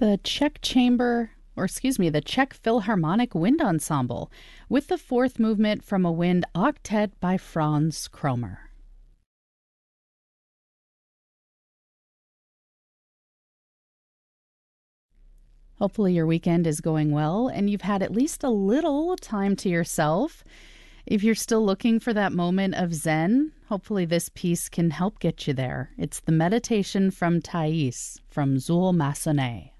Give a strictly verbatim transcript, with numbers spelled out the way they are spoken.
The Czech Chamber, or excuse me, the Czech Philharmonic Wind Ensemble, with the fourth movement from a wind octet by Franz Kromer. Hopefully your weekend is going well and you've had at least a little time to yourself. If you're still looking for that moment of zen, hopefully this piece can help get you there. It's the Meditation from Thais from Zuul Massenet.